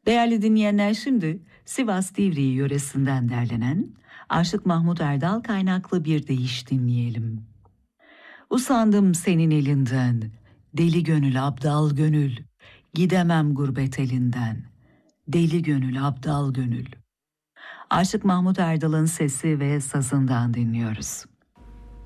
Değerli dinleyenler, şimdi Sivas Divriği yöresinden derlenen Aşık Mahmut Erdal kaynaklı bir deyiş dinleyelim. Usandım senin elinden, deli gönül abdal gönül, gidemem gurbet elinden, deli gönül abdal gönül. Aşık Mahmut Erdal'ın sesi ve sazından dinliyoruz.